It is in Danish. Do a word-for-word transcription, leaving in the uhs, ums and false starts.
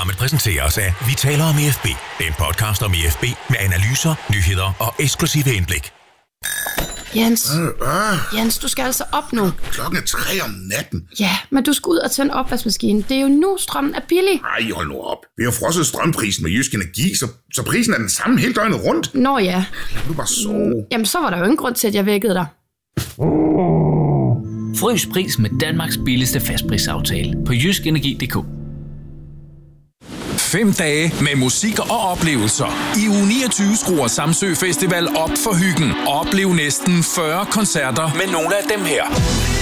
Programmet præsenteres af Vi taler om E F B. En podcast om E F B med analyser, nyheder og eksklusive indblik. Jens, øh, øh. Jens, du skal altså op nu. Klokken er tre om natten. Ja, men du skal ud og tænde opvaskemaskinen. Det er jo nu, strømmen er billig. Ej, hold nu op. Vi har frosset strømprisen med Jysk Energi, så, så prisen er den samme hele døgnet rundt. Nå ja. Lad du bare sove. Jamen, så var der jo ingen grund til, at jeg vækkede dig. Frys pris med Danmarks billigste fastprisaftale på jysk energi punktum d k. Fem dage med musik og oplevelser. I uge niogtyve skruer Samsø Festival op for hyggen. Oplev næsten fyrre koncerter med nogle af dem her.